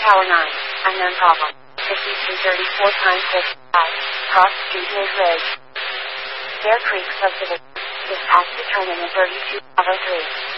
Tower 9, unknown problem. 5234 times 55. Cross Street Lake Ridge. Bear Creek subdivision. Is past the turn in 32 Bravo 3.